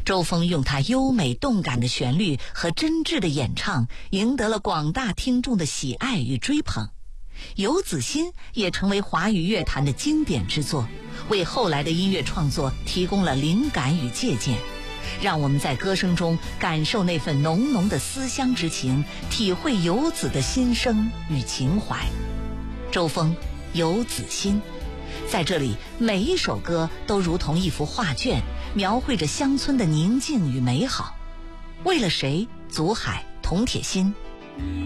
周峰用他优美动感的旋律和真挚的演唱，赢得了广大听众的喜爱与追捧。游子欣也成为华语乐坛的经典之作，为后来的音乐创作提供了灵感与借鉴。让我们在歌声中感受那份浓浓的思乡之情，体会游子的心声与情怀。周峰，游子欣，在这里每一首歌都如同一幅画卷，描绘着乡村的宁静与美好。为了谁？祖海，铜铁心。